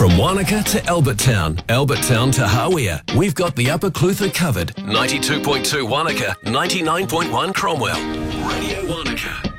From Wanaka to Albertown, Albertown to Hawea, we've got the Upper Clutha covered. 92.2 Wanaka, 99.1 Cromwell. Radio Wanaka.